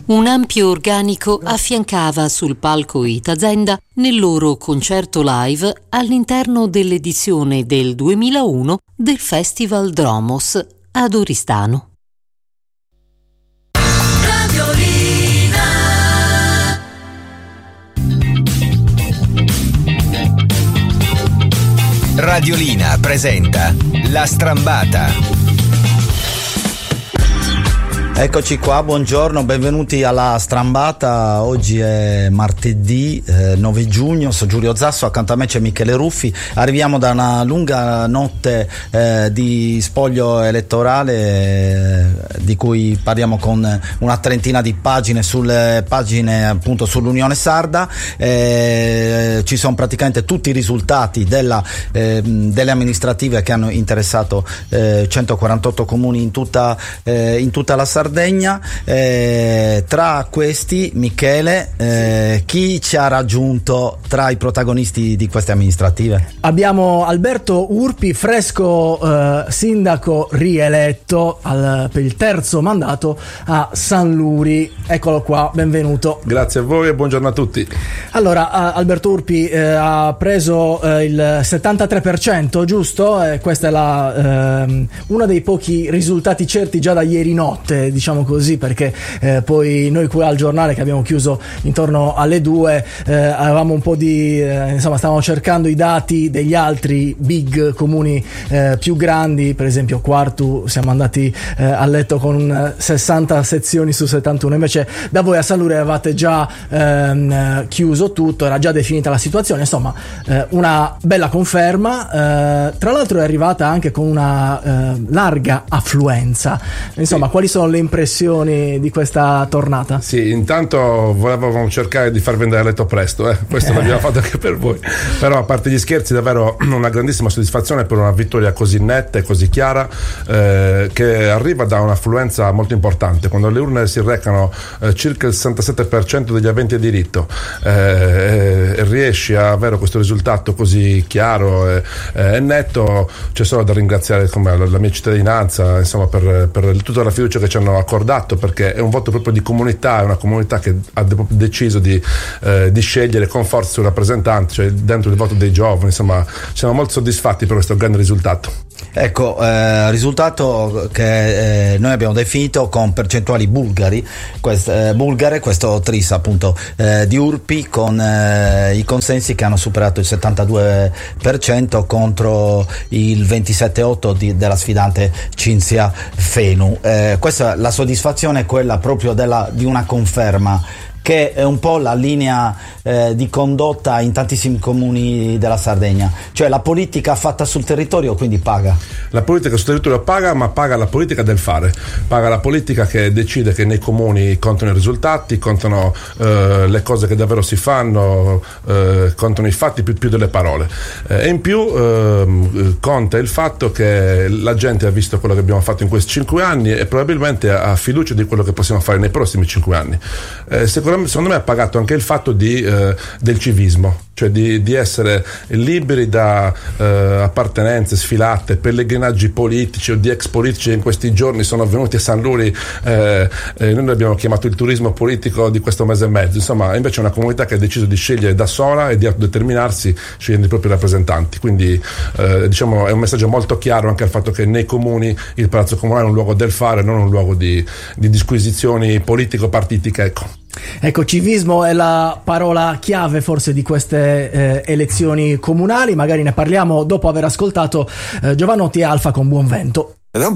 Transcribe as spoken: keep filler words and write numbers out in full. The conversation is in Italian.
Un ampio organico affiancava sul palco Itazenda nel loro concerto live all'interno dell'edizione del duemilauno del Festival Dromos ad Oristano. Radiolina presenta La Strambata. Eccoci qua, buongiorno, benvenuti alla Strambata. Oggi è martedì eh, nove giugno, sono Giulio Zasso, accanto a me c'è Michele Ruffi. Arriviamo da una lunga notte eh, di spoglio elettorale eh, di cui parliamo con una trentina di pagine sulle pagine appunto sull'Unione Sarda. Eh, ci sono praticamente tutti i risultati della, eh, delle amministrative che hanno interessato eh, centoquarantotto comuni in tutta, eh, in tutta la Sardegna. Sardegna. Eh, tra questi, Michele, eh, chi ci ha raggiunto tra i protagonisti di queste amministrative? Abbiamo Alberto Urpi, fresco eh, sindaco rieletto al, per il terzo mandato a San Luri. Eccolo qua, benvenuto. Grazie a voi e buongiorno a tutti. Allora, Alberto Urpi eh, ha preso eh, il settantatré per cento, giusto? Eh, questa è la, eh, uno dei pochi risultati certi già da ieri notte, diciamo così, perché eh, poi noi qui al giornale, che abbiamo chiuso intorno alle due, eh, avevamo un po' di eh, insomma stavamo cercando i dati degli altri big comuni eh, più grandi. Per esempio Quartu siamo andati eh, a letto con sessanta sezioni su settantuno, invece da voi a San Luri avevate già ehm, chiuso tutto, era già definita la situazione, insomma eh, una bella conferma. Eh, tra l'altro è arrivata anche con una eh, larga affluenza, insomma. Sì. Quali sono le impressioni di questa tornata? Sì, intanto volevamo cercare di far vendere letto presto, eh? Questo eh. l'abbiamo fatto anche per voi, però a parte gli scherzi, davvero una grandissima soddisfazione per una vittoria così netta e così chiara, eh, che arriva da un'affluenza molto importante. Quando alle urne si recano eh, circa il sessantasette per cento degli aventi diritto, eh, e riesci a avere questo risultato così chiaro e, e netto, c'è solo da ringraziare come, la, la mia cittadinanza, insomma, per, per tutta la fiducia che ci hanno accordato, perché è un voto proprio di comunità, è una comunità che ha de- deciso di, eh, di scegliere con forza il suo rappresentante, cioè dentro il voto dei giovani. Insomma, siamo molto soddisfatti per questo grande risultato. Ecco, eh, risultato che eh, noi abbiamo definito con percentuali bulgari, quest, eh, bulgare, questo tris appunto eh, di Urpi, con eh, i consensi che hanno superato il settantadue per cento contro il ventisette virgola otto per cento di, della sfidante Cinzia Fenu. Eh, questa la soddisfazione è quella proprio della, di una conferma, che è un po' la linea eh, di condotta in tantissimi comuni della Sardegna, cioè la politica fatta sul territorio quindi paga. La politica sul territorio paga, ma paga la politica del fare, paga la politica che decide che nei comuni contano i risultati, contano eh, le cose che davvero si fanno, eh, contano i fatti più, più delle parole, eh, e in più eh, conta il fatto che la gente ha visto quello che abbiamo fatto in questi cinque anni e probabilmente ha fiducia di quello che possiamo fare nei prossimi cinque anni. Eh, secondo Secondo me ha pagato anche il fatto di, eh, del civismo, cioè di, di essere liberi da eh, appartenenze, sfilate, pellegrinaggi politici o di ex politici che in questi giorni sono venuti a San Luri. Eh, eh, noi l'abbiamo chiamato il turismo politico di questo mese e mezzo. Insomma, invece è una comunità che ha deciso di scegliere da sola e di autodeterminarsi scegliendo i propri rappresentanti. Quindi eh, diciamo è un messaggio molto chiaro anche al fatto che nei comuni il Palazzo Comunale è un luogo del fare, non un luogo di, di disquisizioni politico-partitiche. Ecco. Ecco, civismo è la parola chiave forse di queste eh, elezioni comunali. Magari ne parliamo dopo aver ascoltato eh, Giovanotti e Alfa con Buon Vento.